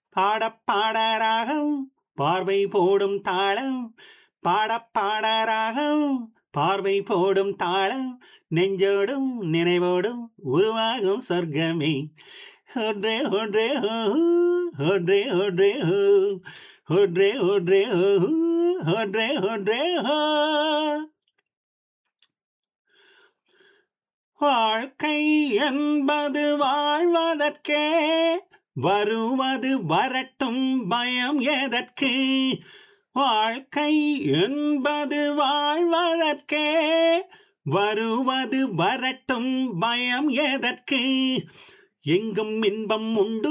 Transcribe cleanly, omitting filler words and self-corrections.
பாடப் பாடராகம் பார்வை போடும் தாளம் பாடப் பாடராகம் பார்வை போடும் தாளம் நெஞ்சோடும் நினைவோடும் உருவாகும் சொர்க்கமே ஒன்றே ஒன்றே ஓ, ஒன்றே ஒன்றே ஓ, ஒன்றே ஒன்றே ஓ, ஒன்றே ஒன்றே ஓ. வாழ்க்கை என்பது வாழ்வதற்கே வருவது வரட்டும் பயம் எதற்கு வாழ்க்கை என்பது வாழ்வதற்கே வருவது வரட்டும் பயம் எதற்கு எங்கும் இன்பம் உண்டு